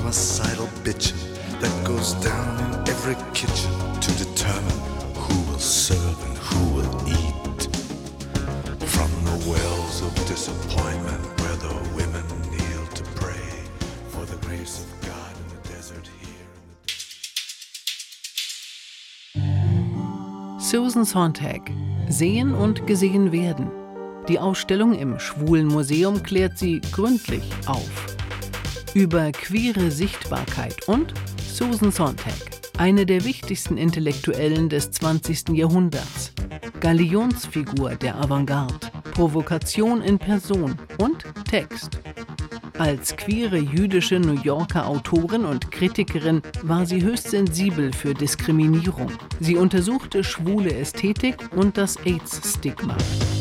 homicidal bitching that goes down in every kitchen to determine who will serve and who will eat. From the wells of disappointment where the women kneel to pray for the grace of God in the desert here. Susan Sontag. Sehen und gesehen werden. Die Ausstellung im Schwulen Museum klärt sie gründlich auf. Über queere Sichtbarkeit und Susan Sontag, eine der wichtigsten Intellektuellen des 20. Jahrhunderts. Galionsfigur der Avantgarde, Provokation in Person und Text. Als queere jüdische New Yorker Autorin und Kritikerin war sie höchst sensibel für Diskriminierung. Sie untersuchte schwule Ästhetik und das AIDS-Stigma.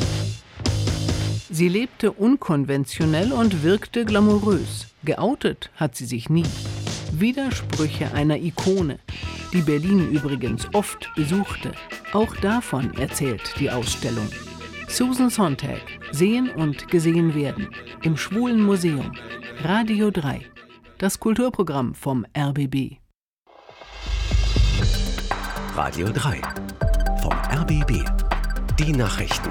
Sie lebte unkonventionell und wirkte glamourös. Geoutet hat sie sich nie. Widersprüche einer Ikone, die Berlin übrigens oft besuchte. Auch davon erzählt die Ausstellung. Susan Sontag, Sehen und gesehen werden. Im Schwulen Museum. Radio 3. Das Kulturprogramm vom RBB. Radio 3. Vom RBB. Die Nachrichten.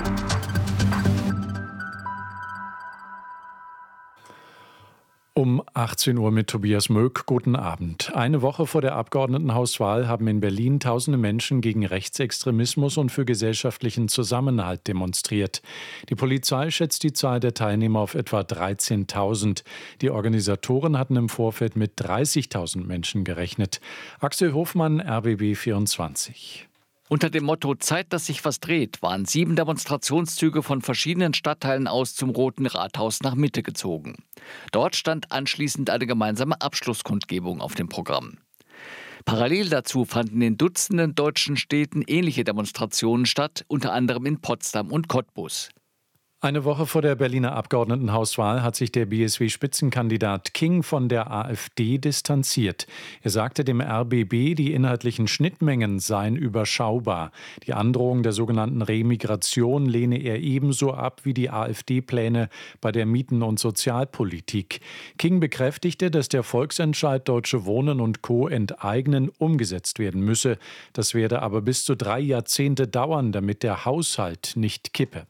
Um 18 Uhr mit Tobias Möck. Guten Abend. Eine Woche vor der Abgeordnetenhauswahl haben in Berlin tausende Menschen gegen Rechtsextremismus und für gesellschaftlichen Zusammenhalt demonstriert. Die Polizei schätzt die Zahl der Teilnehmer auf etwa 13.000. Die Organisatoren hatten im Vorfeld mit 30.000 Menschen gerechnet. Axel Hofmann, RBB 24. Unter dem Motto »Zeit, dass sich was dreht« waren 7 Demonstrationszüge von verschiedenen Stadtteilen aus zum Roten Rathaus nach Mitte gezogen. Dort stand anschließend eine gemeinsame Abschlusskundgebung auf dem Programm. Parallel dazu fanden in Dutzenden deutschen Städten ähnliche Demonstrationen statt, unter anderem in Potsdam und Cottbus. Eine Woche vor der Berliner Abgeordnetenhauswahl hat sich der BSW-Spitzenkandidat King von der AfD distanziert. Er sagte dem RBB, die inhaltlichen Schnittmengen seien überschaubar. Die Androhung der sogenannten Remigration lehne er ebenso ab wie die AfD-Pläne bei der Mieten- und Sozialpolitik. King bekräftigte, dass der Volksentscheid Deutsche Wohnen und Co. enteignen umgesetzt werden müsse. Das werde aber bis zu 3 Jahrzehnte dauern, damit der Haushalt nicht kippe.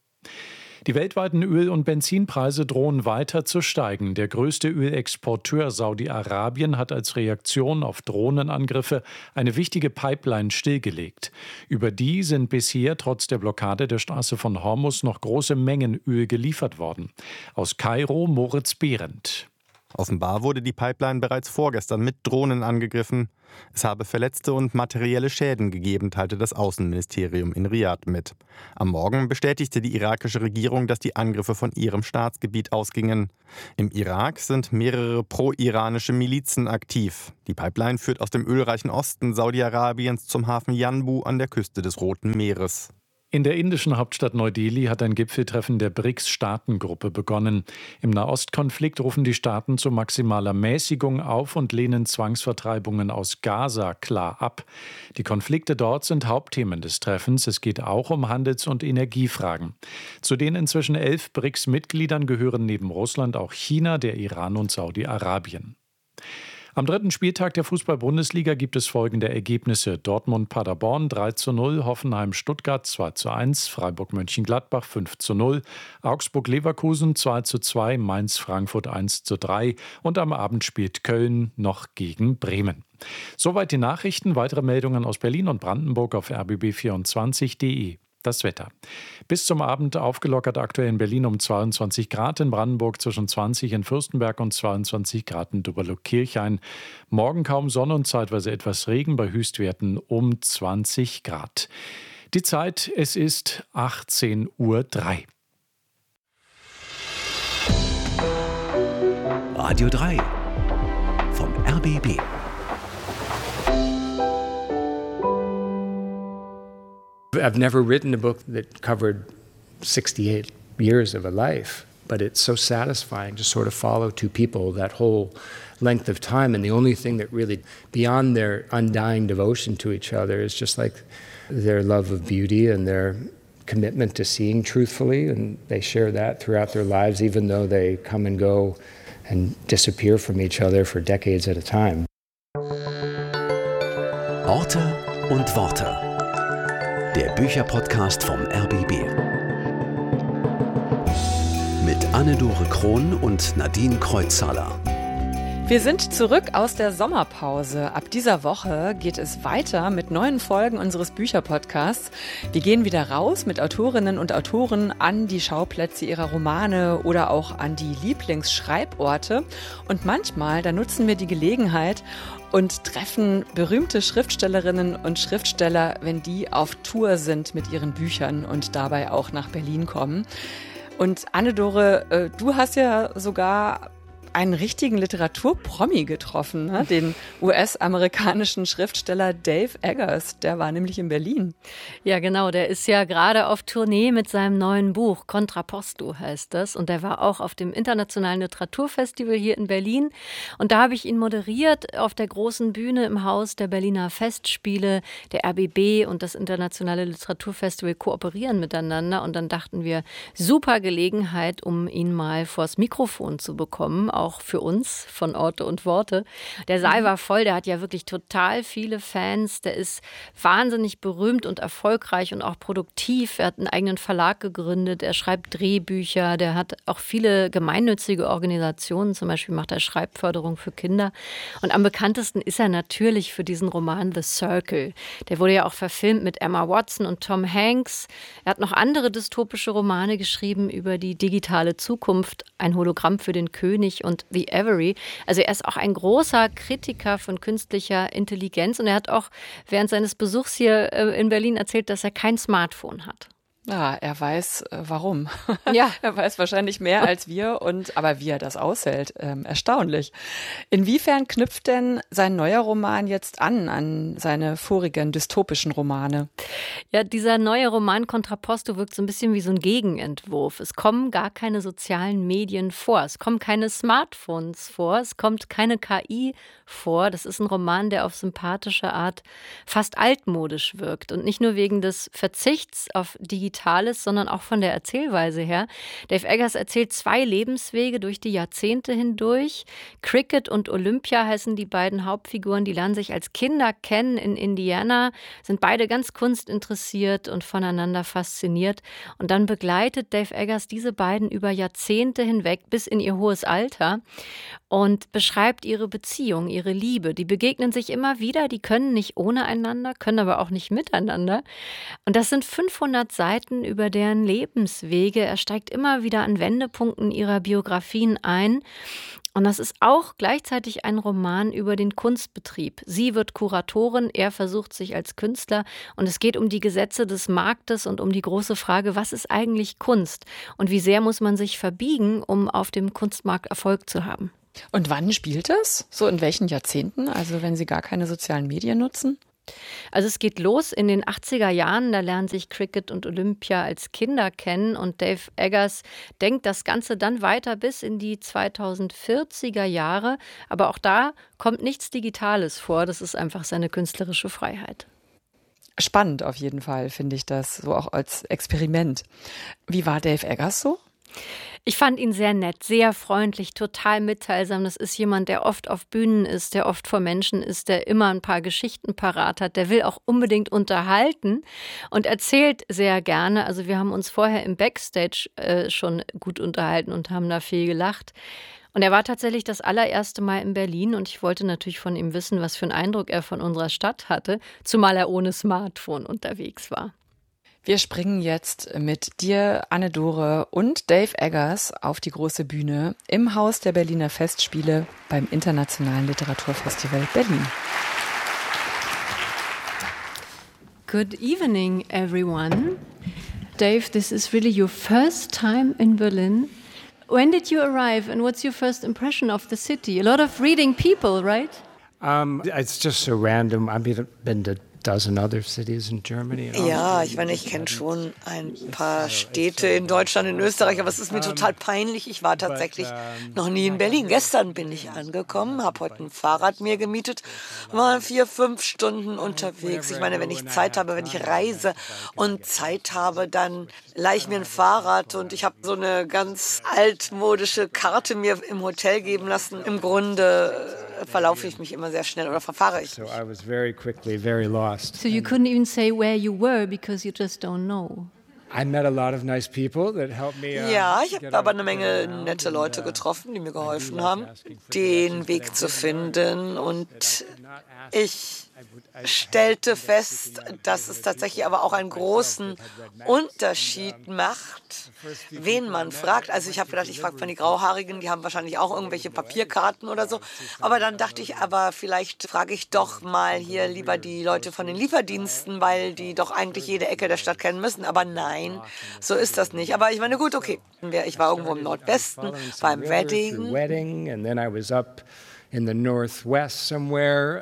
Die weltweiten Öl- und Benzinpreise drohen weiter zu steigen. Der größte Ölexporteur Saudi-Arabien hat als Reaktion auf Drohnenangriffe eine wichtige Pipeline stillgelegt. Über die sind bisher trotz der Blockade der Straße von Hormuz noch große Mengen Öl geliefert worden. Aus Kairo Moritz Behrendt. Offenbar wurde die Pipeline bereits vorgestern mit Drohnen angegriffen. Es habe Verletzte und materielle Schäden gegeben, teilte das Außenministerium in Riad mit. Am Morgen bestätigte die irakische Regierung, dass die Angriffe von ihrem Staatsgebiet ausgingen. Im Irak sind mehrere pro-iranische Milizen aktiv. Die Pipeline führt aus dem ölreichen Osten Saudi-Arabiens zum Hafen Yanbu an der Küste des Roten Meeres. In der indischen Hauptstadt Neu-Delhi hat ein Gipfeltreffen der BRICS-Staatengruppe begonnen. Im Nahostkonflikt rufen die Staaten zu maximaler Mäßigung auf und lehnen Zwangsvertreibungen aus Gaza klar ab. Die Konflikte dort sind Hauptthemen des Treffens. Es geht auch um Handels- und Energiefragen. Zu den inzwischen 11 BRICS-Mitgliedern gehören neben Russland auch China, der Iran und Saudi-Arabien. Am 3. Spieltag der Fußball-Bundesliga gibt es folgende Ergebnisse: Dortmund-Paderborn 3:0, Hoffenheim-Stuttgart 2:1, Freiburg-Mönchengladbach 5:0, Augsburg-Leverkusen 2:2, Mainz-Frankfurt 1:3 und am Abend spielt Köln noch gegen Bremen. Soweit die Nachrichten. Weitere Meldungen aus Berlin und Brandenburg auf rbb24.de. Das Wetter. Bis zum Abend aufgelockert, aktuell in Berlin um 22 Grad, in Brandenburg zwischen 20 in Fürstenberg und 22 Grad in Dubberloch-Kirchhain. Morgen kaum Sonne und zeitweise etwas Regen, bei Höchstwerten um 20 Grad. Die Zeit, es ist 18:03 Uhr. Radio 3 vom RBB. I've never written a book that covered 68 years of a life, but it's so satisfying to sort of follow 2 people that whole length of time. And the only thing that really, beyond their undying devotion to each other, is just like their love of beauty and their commitment to seeing truthfully. And they share that throughout their lives, even though they come and go and disappear from each other for decades at a time. Orte und Worte. Der Bücherpodcast vom RBB. Mit Anne-Dore Krohn und Nadine Kreuzhaler. Wir sind zurück aus der Sommerpause. Ab dieser Woche geht es weiter mit neuen Folgen unseres Bücherpodcasts. Wir gehen wieder raus mit Autorinnen und Autoren an die Schauplätze ihrer Romane oder auch an die Lieblingsschreiborte. Und manchmal, da nutzen wir die Gelegenheit und treffen berühmte Schriftstellerinnen und Schriftsteller, wenn die auf Tour sind mit ihren Büchern und dabei auch nach Berlin kommen. Und Anne-Dore, du hast ja sogar einen richtigen Literaturpromi getroffen, ne? Den US-amerikanischen Schriftsteller Dave Eggers, der war nämlich in Berlin. Ja, genau, der ist ja gerade auf Tournee mit seinem neuen Buch, Contrapposto heißt das, und der war auch auf dem Internationalen Literaturfestival hier in Berlin und da habe ich ihn moderiert auf der großen Bühne im Haus der Berliner Festspiele. Der RBB und das Internationale Literaturfestival kooperieren miteinander und dann dachten wir, super Gelegenheit, um ihn mal vors Mikrofon zu bekommen, auch für uns von Orte und Worte. Der Saal war voll, der hat ja wirklich total viele Fans, der ist wahnsinnig berühmt und erfolgreich und auch produktiv. Er hat einen eigenen Verlag gegründet, er schreibt Drehbücher, der hat auch viele gemeinnützige Organisationen, zum Beispiel macht er Schreibförderung für Kinder. Und am bekanntesten ist er natürlich für diesen Roman The Circle. Der wurde ja auch verfilmt mit Emma Watson und Tom Hanks. Er hat noch andere dystopische Romane geschrieben über die digitale Zukunft, Ein Hologramm für den König und The Avery. Also er ist auch ein großer Kritiker von künstlicher Intelligenz und er hat auch während seines Besuchs hier in Berlin erzählt, dass er kein Smartphone hat. Ja, er weiß warum. Ja. Er weiß wahrscheinlich mehr als wir, aber wie er das aushält, erstaunlich. Inwiefern knüpft denn sein neuer Roman jetzt an seine vorigen dystopischen Romane? Ja, dieser neue Roman Contrapposto wirkt so ein bisschen wie so ein Gegenentwurf. Es kommen gar keine sozialen Medien vor, es kommen keine Smartphones vor, es kommt keine KI vor. Das ist ein Roman, der auf sympathische Art fast altmodisch wirkt und nicht nur wegen des Verzichts auf Digitales, sondern auch von der Erzählweise her. Dave Eggers erzählt 2 Lebenswege durch die Jahrzehnte hindurch. Cricket und Olympia heißen die beiden Hauptfiguren, die lernen sich als Kinder kennen in Indiana, sind beide ganz kunstinteressiert und voneinander fasziniert. Und dann begleitet Dave Eggers diese beiden über Jahrzehnte hinweg bis in ihr hohes Alter und beschreibt ihre Beziehung, ihre Liebe. Die begegnen sich immer wieder, die können nicht ohne einander, können aber auch nicht miteinander. Und das sind 500 Seiten über deren Lebenswege. Er steigt immer wieder an Wendepunkten ihrer Biografien ein. Und das ist auch gleichzeitig ein Roman über den Kunstbetrieb. Sie wird Kuratorin, er versucht sich als Künstler. Und es geht um die Gesetze des Marktes und um die große Frage, was ist eigentlich Kunst? Und wie sehr muss man sich verbiegen, um auf dem Kunstmarkt Erfolg zu haben? Und wann spielt das? So in welchen Jahrzehnten? Also wenn Sie gar keine sozialen Medien nutzen? Also es geht los in den 80er Jahren, da lernen sich Cricket und Olympia als Kinder kennen und Dave Eggers denkt das Ganze dann weiter bis in die 2040er Jahre. Aber auch da kommt nichts Digitales vor, das ist einfach seine künstlerische Freiheit. Spannend auf jeden Fall, finde ich das, so auch als Experiment. Wie war Dave Eggers so? Ich fand ihn sehr nett, sehr freundlich, total mitteilsam. Das ist jemand, der oft auf Bühnen ist, der oft vor Menschen ist, der immer ein paar Geschichten parat hat. Der will auch unbedingt unterhalten und erzählt sehr gerne. Also wir haben uns vorher im Backstage schon gut unterhalten und haben da viel gelacht. Und er war tatsächlich das allererste Mal in Berlin und ich wollte natürlich von ihm wissen, was für einen Eindruck er von unserer Stadt hatte, zumal er ohne Smartphone unterwegs war. Wir springen jetzt mit dir, Anne-Dore und Dave Eggers auf die große Bühne im Haus der Berliner Festspiele beim Internationalen Literaturfestival Berlin. Good evening, everyone. Dave, this is really your first time in Berlin. When did you arrive and what's your first impression of the city? A lot of reading people, right? It's just so random. I've been to dozen other cities in Germany. Ja, ich meine, ich kenne schon ein paar Städte in Deutschland, in Österreich, aber es ist mir total peinlich. Ich war tatsächlich noch nie in Berlin. Gestern bin ich angekommen, habe heute ein Fahrrad mir gemietet, war 4-5 Stunden unterwegs. Ich meine, wenn ich Zeit habe, wenn ich reise und Zeit habe, dann leihe ich mir ein Fahrrad und ich habe so eine ganz altmodische Karte mir im Hotel geben lassen. Im Grunde verlaufe ich mich immer sehr schnell oder verfahre ich mich. So I was very quickly very lost. So you couldn't even say where you were because you just don't know. I met a lot of nice people that helped me. Ja, ich habe aber eine Menge nette Leute getroffen, die mir geholfen haben, den Weg zu finden. Und ich stellte fest, dass es tatsächlich aber auch einen großen Unterschied macht, wen man fragt. Also ich habe gedacht, ich frage von die Grauhaarigen, die haben wahrscheinlich auch irgendwelche Papierkarten oder so. Aber dann dachte ich, aber vielleicht frage ich doch mal hier lieber die Leute von den Lieferdiensten, weil die doch eigentlich jede Ecke der Stadt kennen müssen. Aber nein, so ist das nicht. Aber ich meine, gut, okay. Ich war irgendwo im Nordwesten beim Wedding. And then I was up in the Northwest somewhere.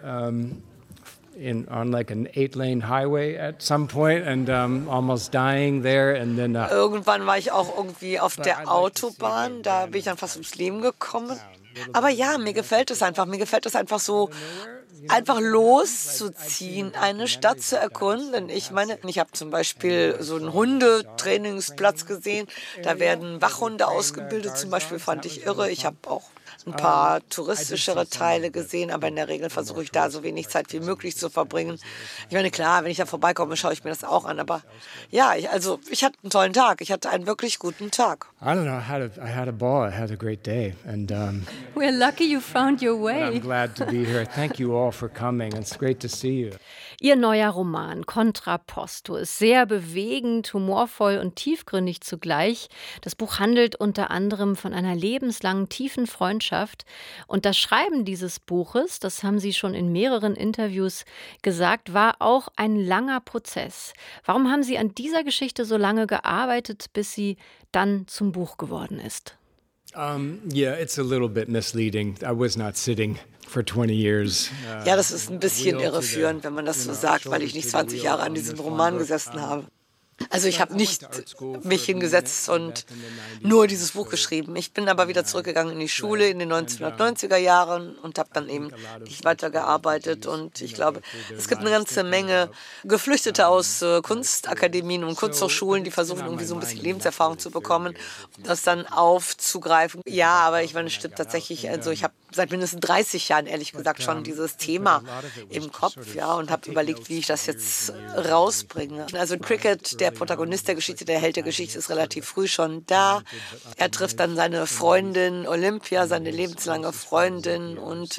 On like an 8-lane highway at some point and almost dying there and then irgendwann war ich auch irgendwie auf der Autobahn, da bin ich dann fast ums Leben gekommen. Aber ja, mir gefällt es einfach so, einfach loszuziehen, eine Stadt zu erkunden. Ich meine, ich habe zum Beispiel so einen Hundetrainingsplatz gesehen, da werden Wachhunde ausgebildet, zum Beispiel fand ich irre. Ich habe auch ein paar touristischere Teile gesehen, aber in der Regel versuche ich da so wenig Zeit wie möglich zu verbringen. Ich meine, klar, wenn ich da vorbeikomme, schaue ich mir das auch an, aber ja, ich hatte einen tollen Tag, ich hatte einen wirklich guten Tag. I don't know, I had a ball, I had a great day and we're lucky you found your way. I'm glad to be here. Thank you all for coming. It's great to see you. Ihr neuer Roman Contrapposto ist sehr bewegend, humorvoll und tiefgründig zugleich. Das Buch handelt unter anderem von einer lebenslangen tiefen Freundschaft. Und das Schreiben dieses Buches, das haben Sie schon in mehreren Interviews gesagt, war auch ein langer Prozess. Warum haben Sie an dieser Geschichte so lange gearbeitet, bis sie dann zum Buch geworden ist? Yeah, it's a little bit misleading. I was not sitting for 20 years. Ja, das ist ein bisschen irreführend, wenn man das so sagt, weil ich nicht 20 Jahre an diesem Roman gesessen habe. Also ich habe nicht mich hingesetzt und nur dieses Buch geschrieben. Ich bin aber wieder zurückgegangen in die Schule in den 1990er Jahren und habe dann eben nicht weitergearbeitet. Und ich glaube, es gibt eine ganze Menge Geflüchtete aus Kunstakademien und Kunsthochschulen, die versuchen irgendwie so ein bisschen Lebenserfahrung zu bekommen, das dann aufzugreifen. Ja, aber ich meine, es stimmt tatsächlich. Also ich habe seit mindestens 30 Jahren, ehrlich gesagt, schon dieses Thema im Kopf, ja, und habe überlegt, wie ich das jetzt rausbringe. Also Cricket, der Protagonist der Geschichte, der Held der Geschichte, ist relativ früh schon da. Er trifft dann seine Freundin Olympia, seine lebenslange Freundin, und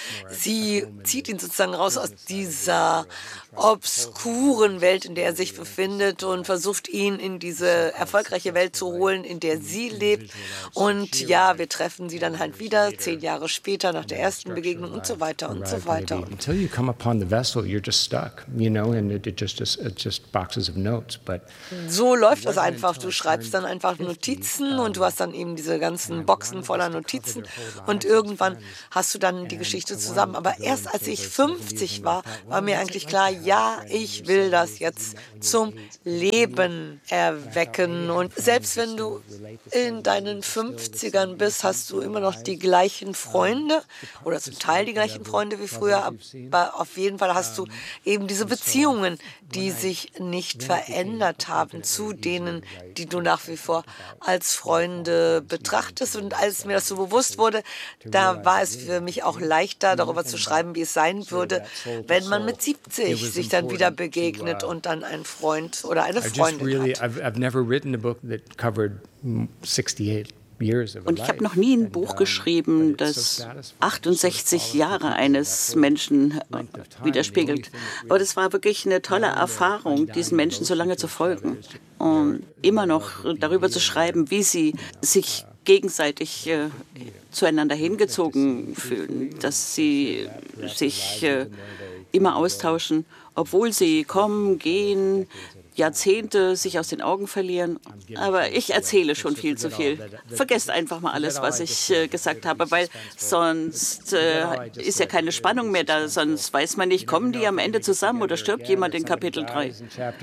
sie zieht ihn sozusagen raus aus dieser obskuren Welt, in der er sich befindet, und versucht ihn in diese erfolgreiche Welt zu holen, in der sie lebt. Und ja, wir treffen sie dann halt wieder 10 Jahre später nach der ersten Begegnung und so weiter und so weiter. Until you come upon the vessel, you're just stuck, you know, and it's just boxes of notes. But so läuft das einfach. Du schreibst dann einfach Notizen und du hast dann eben diese ganzen Boxen voller Notizen und irgendwann hast du dann die Geschichte zusammen. Aber erst als ich 50 war, war mir eigentlich klar, ja, ich will das jetzt zum Leben erwecken. Und selbst wenn du in deinen 50ern bist, hast du immer noch die gleichen Freunde oder zum Teil die gleichen Freunde wie früher, aber auf jeden Fall hast du eben diese Beziehungen, die sich nicht verändert haben zu denen, die du nach wie vor als Freunde betrachtest. Und als mir das so bewusst wurde, da war es für mich auch leichter, darüber zu schreiben, wie es sein würde, wenn man mit 70 sich dann wieder begegnet und dann ein Freund oder eine Freundin hat. I've never written a book that covered 68 years of a life. Und ich habe noch nie ein Buch geschrieben, das 68 Jahre eines Menschen widerspiegelt. Aber das war wirklich eine tolle Erfahrung, diesen Menschen so lange zu folgen und immer noch darüber zu schreiben, wie sie sich gegenseitig zueinander hingezogen fühlen, dass sie sich immer austauschen, obwohl sie kommen, gehen, Jahrzehnte sich aus den Augen verlieren. Aber ich erzähle schon viel zu viel. Vergesst einfach mal alles, was ich gesagt habe, weil sonst ist ja keine Spannung mehr da. Sonst weiß man nicht, kommen die am Ende zusammen oder stirbt jemand in Kapitel 3.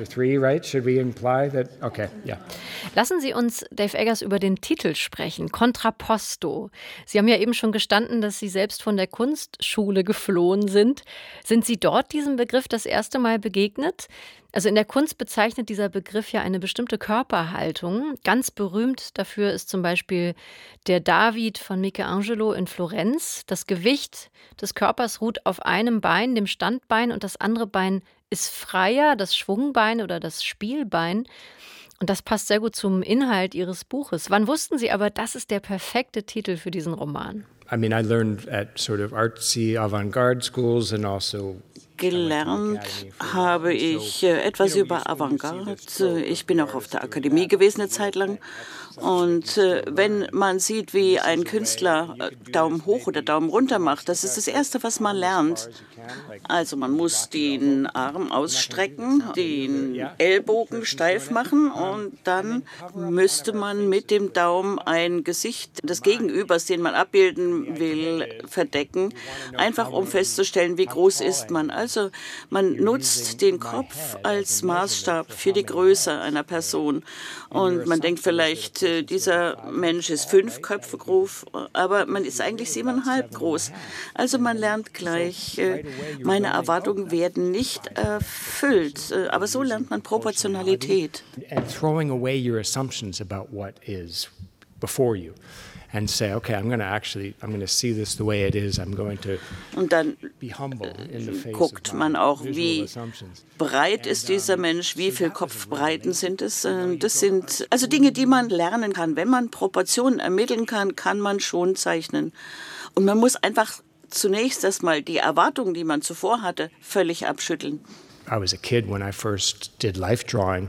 Lassen Sie uns, Dave Eggers, über den Titel sprechen, Contrapposto. Sie haben ja eben schon gestanden, dass Sie selbst von der Kunstschule geflohen sind. Sind Sie dort diesem Begriff das erste Mal begegnet? Also in der Kunst bezeichnet dieser Begriff ja eine bestimmte Körperhaltung. Ganz berühmt dafür ist zum Beispiel der David von Michelangelo in Florenz. Das Gewicht des Körpers ruht auf einem Bein, dem Standbein, und das andere Bein ist freier, das Schwungbein oder das Spielbein. Und das passt sehr gut zum Inhalt Ihres Buches. Wann wussten Sie aber, das ist der perfekte Titel für diesen Roman? I learned at sort of artsy avant-garde schools and also gelernt habe ich etwas über Avantgarde. Ich bin auch auf der Akademie gewesen eine Zeit lang. Und wenn man sieht, wie ein Künstler Daumen hoch oder Daumen runter macht, das ist das Erste, was man lernt. Also man muss den Arm ausstrecken, den Ellbogen steif machen und dann müsste man mit dem Daumen ein Gesicht des Gegenübers, den man abbilden will, verdecken, einfach um festzustellen, wie groß ist man. Also man nutzt den Kopf als Maßstab für die Größe einer Person. Und man denkt vielleicht, dieser Mensch ist 5 Köpfe groß, aber man ist eigentlich 7,5 groß. Also man lernt gleich, meine Erwartungen werden nicht erfüllt. Aber so lernt man Proportionalität. And throwing away your assumptions about what is before you. And say, okay, I'm going to see this the way it is. I'm going to be humble in the face guckt man auch, wie assumptions. Breit ist dieser Mensch, wie viel Kopfbreiten sind es. Das sind also Dinge, die man lernen kann. Wenn man Proportionen ermitteln kann, kann man schon zeichnen. Und man muss einfach zunächst erstmal die Erwartungen, die man zuvor hatte, völlig abschütteln. I was a kid when I first did life drawing.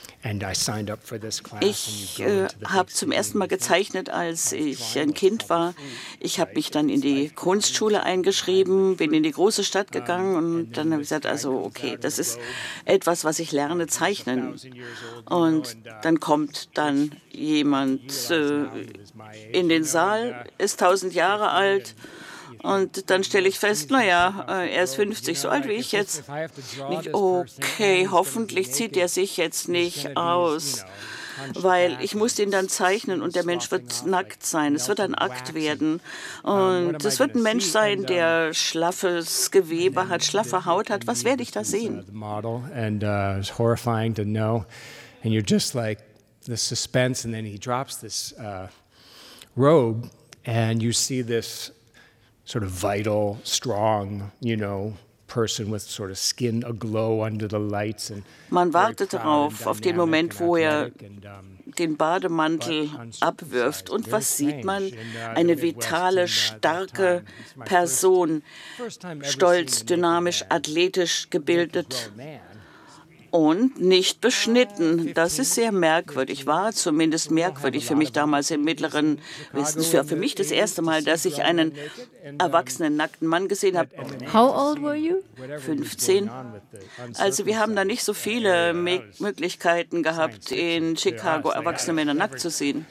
Ich habe zum ersten Mal gezeichnet, als ich ein Kind war. Ich habe mich dann in die Kunstschule eingeschrieben, bin in die große Stadt gegangen und dann habe ich gesagt, also okay, das ist etwas, was ich lerne, zeichnen. Und dann kommt dann jemand in den Saal, ist 1000 Jahre alt. Und dann stelle ich fest, naja, er ist 50, so alt wie ich jetzt. Nicht, okay, hoffentlich zieht er sich jetzt nicht aus, weil ich muss ihn dann zeichnen und der Mensch wird nackt sein. Es wird ein Akt werden. Und es wird ein Mensch sein, der schlaffes Gewebe hat, schlaffe Haut hat. Was werde ich da sehen? And it's horrifying to know. And you're just like the suspense, and then he drops this robe, and you see this sort of vital, strong, person with sort of skin aglow under the lights. And man wartet darauf, auf den Moment, wo er den Bademantel abwirft. Und was sieht man? Eine vitale, starke Person, stolz, dynamisch, athletisch gebildet. Und nicht beschnitten. Das ist sehr merkwürdig, war zumindest merkwürdig für mich damals im mittleren Westen. Es war für mich das erste Mal, dass ich einen erwachsenen, nackten Mann gesehen habe. How old were you? 15. Also wir haben da nicht so viele Möglichkeiten gehabt, in Chicago erwachsene Männer nackt zu sehen.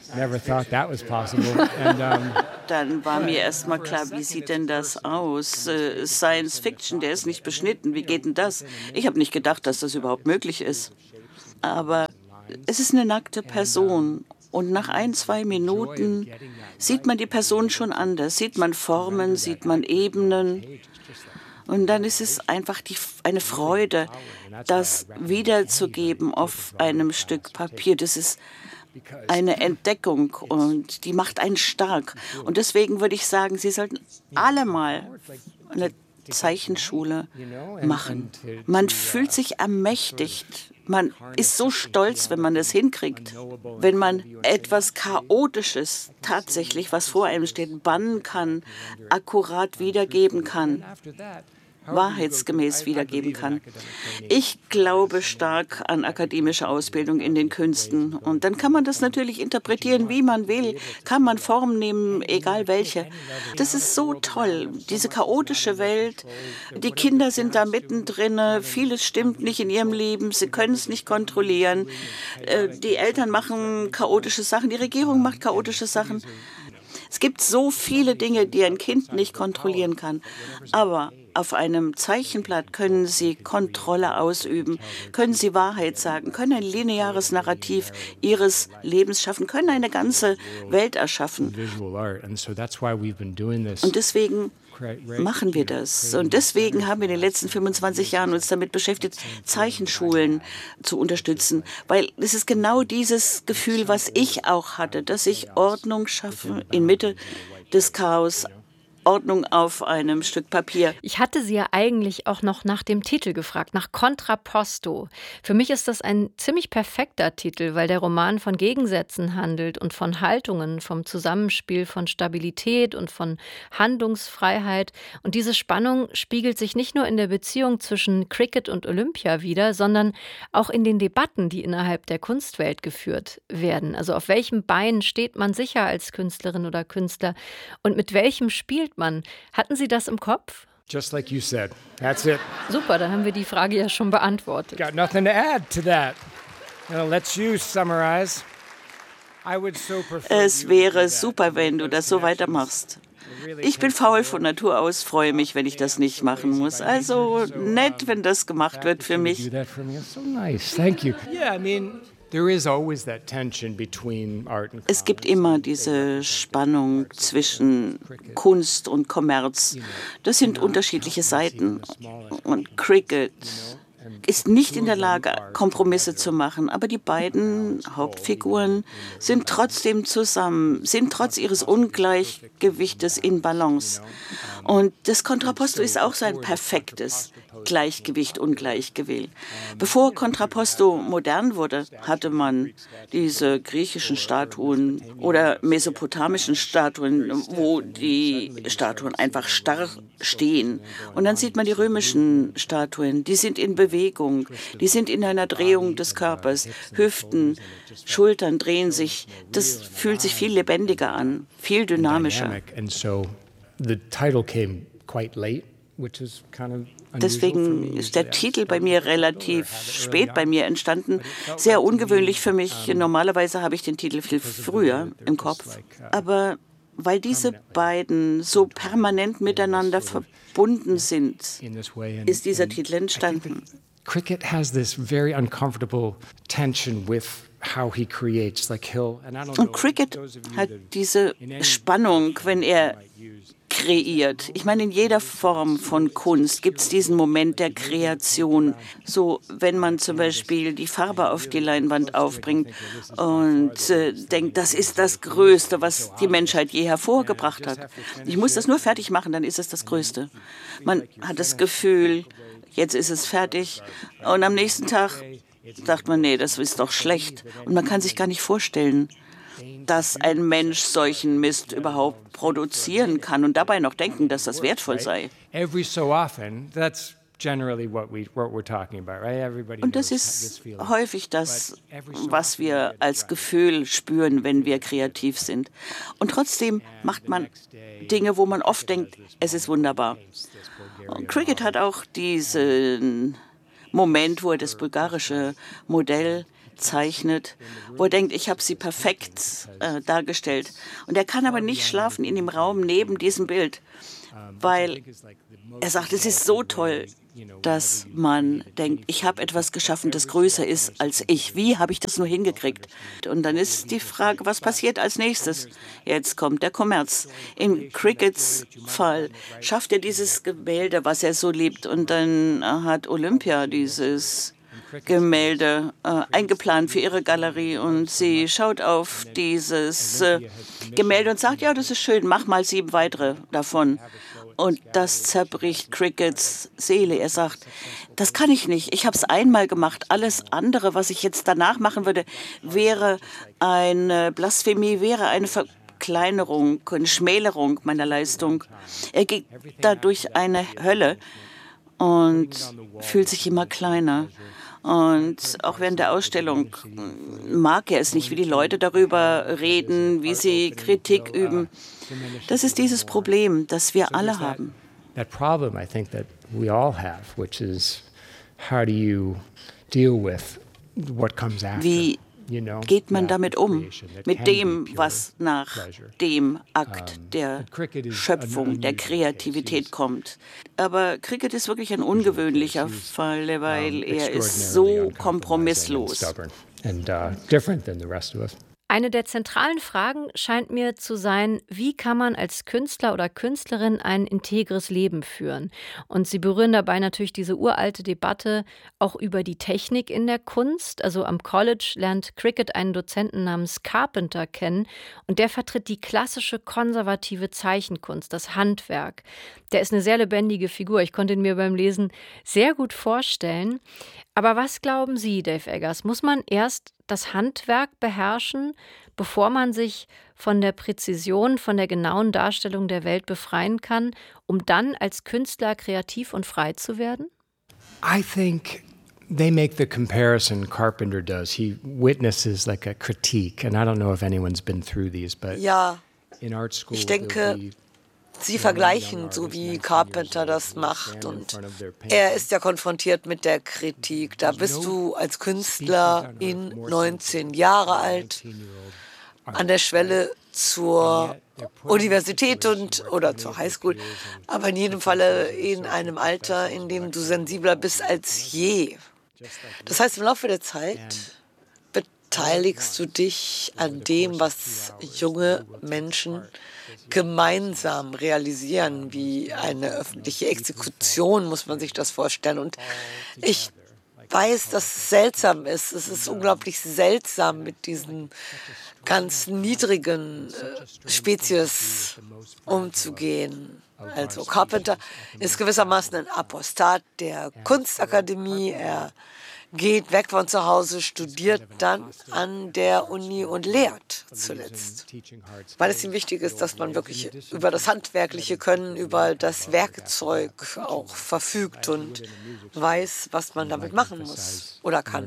Dann war mir erst mal klar, wie sieht denn das aus? Science Fiction, der ist nicht beschnitten, wie geht denn das? Ich habe nicht gedacht, dass das überhaupt möglich ist. Aber es ist eine nackte Person. Und nach 1-2 Minuten sieht man die Person schon anders. Sieht man Formen, sieht man Ebenen. Und dann ist es einfach eine Freude, das wiederzugeben auf einem Stück Papier. Das ist eine Entdeckung und die macht einen stark. Und deswegen würde ich sagen, Sie sollten alle mal eine Zeichenschule machen. Man fühlt sich ermächtigt. Man ist so stolz, wenn man das hinkriegt. Wenn man etwas Chaotisches tatsächlich, was vor einem steht, bannen kann, akkurat wiedergeben kann. wahrheitsgemäß wiedergeben kann. Ich glaube stark an akademische Ausbildung in den Künsten. Und dann kann man das natürlich interpretieren, wie man will. Kann man Form nehmen, egal welche. Das ist so toll, diese chaotische Welt. Die Kinder sind da mittendrin. Vieles stimmt nicht in ihrem Leben. Sie können es nicht kontrollieren. Die Eltern machen chaotische Sachen. Die Regierung macht chaotische Sachen. Es gibt so viele Dinge, die ein Kind nicht kontrollieren kann. Aber auf einem Zeichenblatt können Sie Kontrolle ausüben, können Sie Wahrheit sagen, können ein lineares Narrativ Ihres Lebens schaffen, können eine ganze Welt erschaffen. Und deswegen machen wir das. Und deswegen haben wir in den letzten 25 Jahren uns damit beschäftigt, Zeichenschulen zu unterstützen. Weil es ist genau dieses Gefühl, was ich auch hatte, dass ich Ordnung schaffe inmitten des Chaos. Ordnung auf einem Stück Papier. Ich hatte Sie ja eigentlich auch noch nach dem Titel gefragt, nach Contrapposto. Für mich ist das ein ziemlich perfekter Titel, weil der Roman von Gegensätzen handelt und von Haltungen, vom Zusammenspiel von Stabilität und von Handlungsfreiheit. Und diese Spannung spiegelt sich nicht nur in der Beziehung zwischen Cricket und Olympia wider, sondern auch in den Debatten, die innerhalb der Kunstwelt geführt werden. Also auf welchem Bein steht man sicher als Künstlerin oder Künstler und mit welchem spielt man? Hatten Sie das im Kopf? Just like you said. That's it. Super, dann haben wir die Frage ja schon beantwortet. Got nothing to add to that. Let's you summarize. Es wäre super, wenn du das so weitermachst. Ich bin faul von Natur aus, freue mich, wenn ich das nicht machen muss. Also nett, wenn das gemacht wird für mich. Es gibt immer diese Spannung zwischen Kunst und Kommerz. Das sind unterschiedliche Seiten. Und Cricket ist nicht in der Lage, Kompromisse zu machen. Aber die beiden Hauptfiguren sind trotzdem zusammen, sind trotz ihres Ungleichgewichtes in Balance. Und das Contrapposto ist auch so ein perfektes Gleichgewicht, Ungleichgewicht. Bevor Contrapposto modern wurde, hatte man diese griechischen Statuen oder mesopotamischen Statuen, wo die Statuen einfach starr stehen. Und dann sieht man die römischen Statuen, die sind in Bewegung, die sind in einer Drehung des Körpers. Hüften, Schultern drehen sich. Das fühlt sich viel lebendiger an, viel dynamischer. Deswegen ist der Titel bei mir relativ spät bei mir entstanden. Sehr ungewöhnlich für mich. Normalerweise habe ich den Titel viel früher im Kopf. Aber weil diese beiden so permanent miteinander verbunden sind, ist dieser Titel entstanden. Cricket has this very uncomfortable tension with how he creates. Und Cricket hat diese Spannung, wenn er kreiert. Ich meine, in jeder Form von Kunst gibt es diesen Moment der Kreation. So, wenn man zum Beispiel die Farbe auf die Leinwand aufbringt und denkt, das ist das Größte, was die Menschheit je hervorgebracht hat. Ich muss das nur fertig machen, dann ist es das Größte. Man hat das Gefühl, jetzt ist es fertig. Und am nächsten Tag sagt man, nee, das ist doch schlecht. Und man kann sich gar nicht vorstellen, dass ein Mensch solchen Mist überhaupt produzieren kann und dabei noch denken, dass das wertvoll sei. Und das ist häufig das, was wir als Gefühl spüren, wenn wir kreativ sind. Und trotzdem macht man Dinge, wo man oft denkt, es ist wunderbar. Und Cricket hat auch diesen Moment, wo er das bulgarische Modell zeichnet, wo er denkt, ich habe sie perfekt dargestellt. Und er kann aber nicht schlafen in dem Raum neben diesem Bild, weil er sagt, es ist so toll, dass man denkt, ich habe etwas geschaffen, das größer ist als ich. Wie habe ich das nur hingekriegt? Und dann ist die Frage, was passiert als nächstes? Jetzt kommt der Kommerz. In Crickets Fall schafft er dieses Gemälde, was er so liebt. Und dann hat Olympia dieses Gemälde eingeplant für ihre Galerie und sie schaut auf dieses Gemälde und sagt, ja, das ist schön, mach mal 7 weitere davon. Und das zerbricht Crickets Seele. Er sagt, das kann ich nicht. Ich habe es einmal gemacht. Alles andere, was ich jetzt danach machen würde, wäre eine Blasphemie, wäre eine Verkleinerung, eine Schmälerung meiner Leistung. Er geht da durch eine Hölle. und fühlt sich immer kleiner. Und auch während der Ausstellung mag er es nicht, wie die Leute darüber reden, wie sie Kritik üben. Das ist dieses Problem, das wir alle haben. That problem I think that we all have, which is how do you deal with what comes after? Wie geht man damit um? Mit dem, was nach dem Akt der Schöpfung, der Kreativität kommt. Aber Cricket ist wirklich ein ungewöhnlicher Fall, weil er ist so kompromisslos. Eine der zentralen Fragen scheint mir zu sein, wie kann man als Künstler oder Künstlerin ein integres Leben führen? Und Sie berühren dabei natürlich diese uralte Debatte auch über die Technik in der Kunst. Also am College lernt Cricket einen Dozenten namens Carpenter kennen und der vertritt die klassische konservative Zeichenkunst, das Handwerk. Der ist eine sehr lebendige Figur. Ich konnte ihn mir beim Lesen sehr gut vorstellen. Aber was glauben Sie, Dave Eggers? Muss man erst das Handwerk beherrschen, bevor man sich von der Präzision, von der genauen Darstellung der Welt befreien kann, um dann als Künstler kreativ und frei zu werden? I think they make the comparison Carpenter does. He witnesses like a critique, and I don't know if anyone's been through these, but in art school, ich denke, Sie vergleichen, so wie Carpenter das macht. Und er ist ja konfrontiert mit der Kritik. Da bist du als Künstler 19 Jahre alt, an der Schwelle zur Universität oder zur Highschool, aber in jedem Falle in einem Alter, in dem du sensibler bist als je. Das heißt, im Laufe der Zeit beteiligst du dich an dem, was junge Menschen gemeinsam realisieren, wie eine öffentliche Exekution, muss man sich das vorstellen. Und ich weiß, dass es seltsam ist. Es ist unglaublich seltsam, mit diesen ganz niedrigen Spezies umzugehen. Also Carpenter ist gewissermaßen ein Apostat der Kunstakademie. Er geht weg von zu Hause, studiert dann an der Uni und lehrt zuletzt. Weil es ihm wichtig ist, dass man wirklich über das handwerkliche Können, über das Werkzeug auch verfügt und weiß, was man damit machen muss oder kann.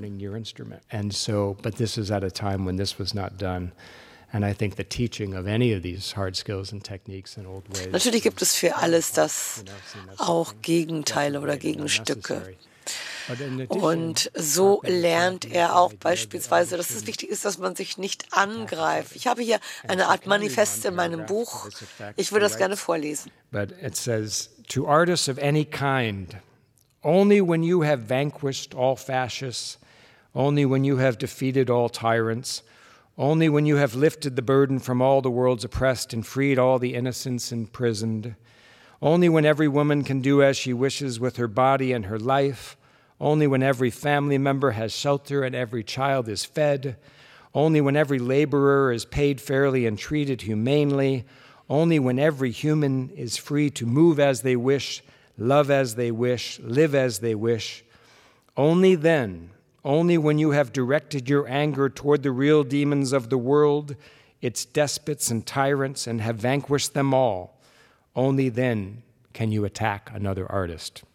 Natürlich gibt es für alles das auch Gegenteile oder Gegenstücke. Und so lernt er auch beispielsweise, dass es wichtig ist, dass man sich nicht angreift. Ich habe hier eine Art Manifest in meinem Buch. Ich würde das gerne vorlesen. But it says, to artists of any kind, only when you have vanquished all fascists, only when you have defeated all tyrants, only when you have lifted the burden from all the world's oppressed and freed all the innocents imprisoned, only when every woman can do as she wishes with her body and her life, only when every family member has shelter and every child is fed, only when every laborer is paid fairly and treated humanely, only when every human is free to move as they wish, love as they wish, live as they wish, only then, only when you have directed your anger toward the real demons of the world, its despots and tyrants, and have vanquished them all, only then can you attack another artist.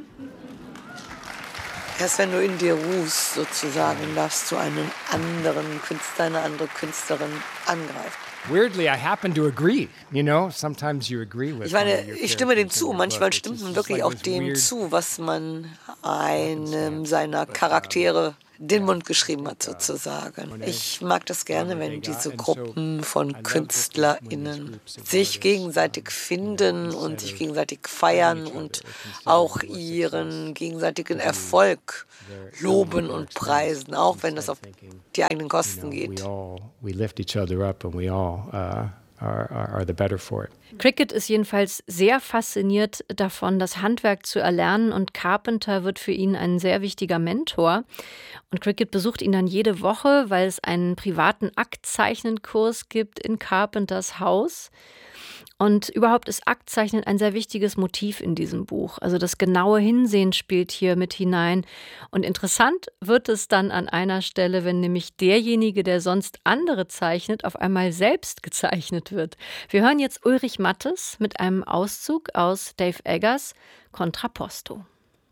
Erst wenn du in dir ruhst, sozusagen, darfst du einen anderen Künstler, eine andere Künstlerin angreifen. Weirdly, I happen to agree. You know, sometimes you agree with. Ich meine, ich stimme dem zu. Manchmal stimmt man wirklich auch dem zu, was man einem seiner Charaktere den Mund geschrieben hat, sozusagen. Ich mag das gerne, wenn diese Gruppen von KünstlerInnen sich gegenseitig finden und sich gegenseitig feiern und auch ihren gegenseitigen Erfolg loben und preisen, auch wenn das auf die eigenen Kosten geht. We lift each other up and we all are the better for it. Cricket ist jedenfalls sehr fasziniert davon, das Handwerk zu erlernen, und Carpenter wird für ihn ein sehr wichtiger Mentor. Und Cricket besucht ihn dann jede Woche, weil es einen privaten Aktzeichnenkurs gibt in Carpenters Haus. Und überhaupt ist Aktzeichnen ein sehr wichtiges Motiv in diesem Buch. Also das genaue Hinsehen spielt hier mit hinein. Und interessant wird es dann an einer Stelle, wenn nämlich derjenige, der sonst andere zeichnet, auf einmal selbst gezeichnet wird. Wir hören jetzt Ulrich Mattes mit einem Auszug aus Dave Eggers Contrapposto.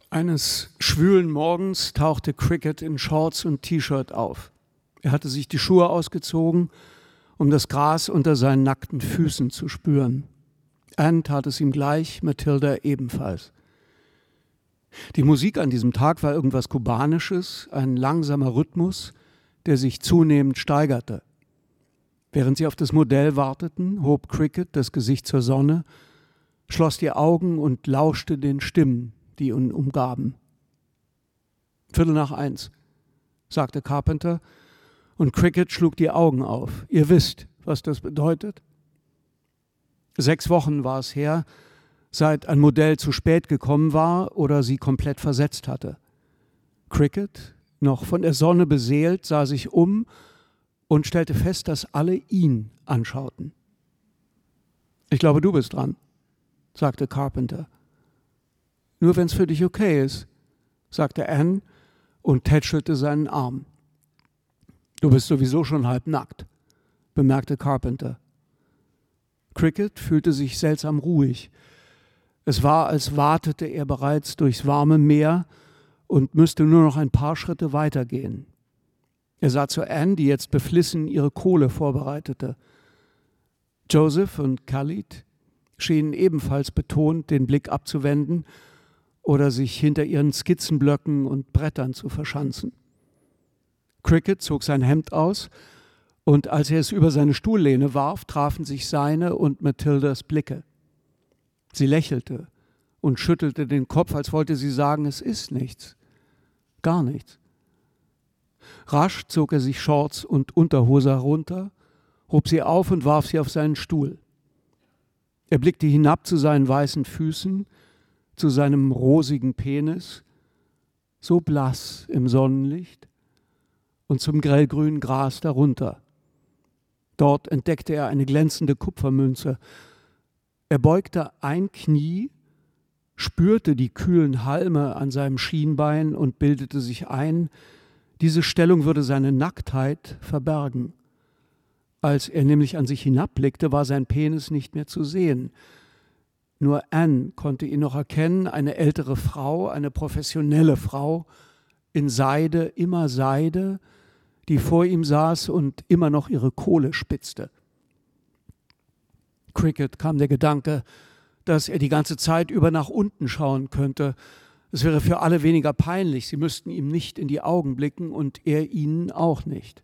Eines schwülen Morgens tauchte Cricket in Shorts und T-Shirt auf. Er hatte sich die Schuhe ausgezogen, um das Gras unter seinen nackten Füßen zu spüren. Anne tat es ihm gleich, Matilda ebenfalls. Die Musik an diesem Tag war irgendwas Kubanisches, ein langsamer Rhythmus, der sich zunehmend steigerte. Während sie auf das Modell warteten, hob Cricket das Gesicht zur Sonne, schloss die Augen und lauschte den Stimmen, die ihn umgaben. 1:15, sagte Carpenter, und Cricket schlug die Augen auf. Ihr wisst, was das bedeutet? 6 Wochen war es her, seit ein Modell zu spät gekommen war oder sie komplett versetzt hatte. Cricket, noch von der Sonne beseelt, sah sich um und stellte fest, dass alle ihn anschauten. »Ich glaube, du bist dran«, sagte Carpenter. »Nur wenn es für dich okay ist«, sagte Anne und tätschelte seinen Arm. »Du bist sowieso schon halb nackt«, bemerkte Carpenter. Cricket fühlte sich seltsam ruhig. Es war, als watete er bereits durchs warme Meer und müsste nur noch ein paar Schritte weitergehen. Er sah zu Anne, die jetzt beflissen ihre Kohle vorbereitete. Joseph und Khalid schienen ebenfalls betont, den Blick abzuwenden oder sich hinter ihren Skizzenblöcken und Brettern zu verschanzen. Cricket zog sein Hemd aus und als er es über seine Stuhllehne warf, trafen sich seine und Matildas Blicke. Sie lächelte und schüttelte den Kopf, als wollte sie sagen, es ist nichts, gar nichts. Rasch zog er sich Shorts und Unterhose herunter, hob sie auf und warf sie auf seinen Stuhl. Er blickte hinab zu seinen weißen Füßen, zu seinem rosigen Penis, so blass im Sonnenlicht, und zum grellgrünen Gras darunter. Dort entdeckte er eine glänzende Kupfermünze. Er beugte ein Knie, spürte die kühlen Halme an seinem Schienbein und bildete sich ein, diese Stellung würde seine Nacktheit verbergen. Als er nämlich an sich hinabblickte, war sein Penis nicht mehr zu sehen. Nur Anne konnte ihn noch erkennen, eine ältere Frau, eine professionelle Frau, in Seide, immer Seide, die vor ihm saß und immer noch ihre Kohle spitzte. Cricket kam der Gedanke, dass er die ganze Zeit über nach unten schauen könnte. Es wäre für alle weniger peinlich, sie müssten ihm nicht in die Augen blicken und er ihnen auch nicht.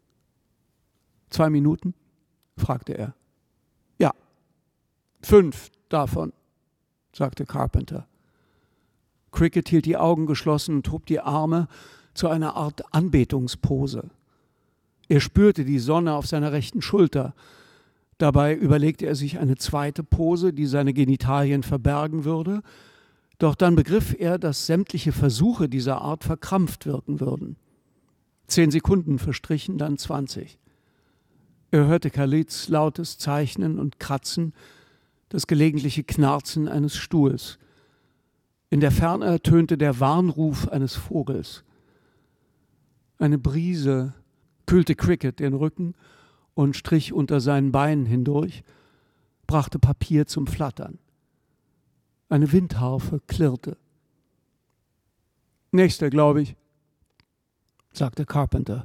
2 Minuten? Fragte er. Ja, 5 davon, sagte Carpenter. Cricket hielt die Augen geschlossen und hob die Arme zu einer Art Anbetungspose. Er spürte die Sonne auf seiner rechten Schulter. Dabei überlegte er sich eine zweite Pose, die seine Genitalien verbergen würde. Doch dann begriff er, dass sämtliche Versuche dieser Art verkrampft wirken würden. 10 Sekunden verstrichen, dann 20. Er hörte Khalids lautes Zeichnen und Kratzen, das gelegentliche Knarzen eines Stuhls. In der Ferne ertönte der Warnruf eines Vogels. Eine Brise kühlte Cricket den Rücken und strich unter seinen Beinen hindurch, brachte Papier zum Flattern. Eine Windharfe klirrte. »Nächster, glaube ich«, sagte Carpenter.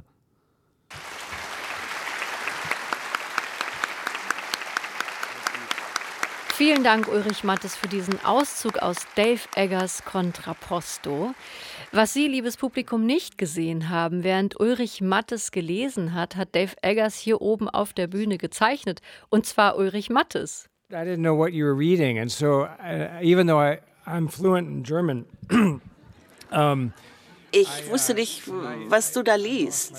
Vielen Dank, Ulrich Mattes, für diesen Auszug aus Dave Eggers Contrapposto. Was Sie, liebes Publikum, nicht gesehen haben, während Ulrich Mattes gelesen hat, hat Dave Eggers hier oben auf der Bühne gezeichnet. Und zwar Ulrich Mattes. I didn't know what you were reading, and so even though I'm fluent in German, ich wusste nicht, was du da liest.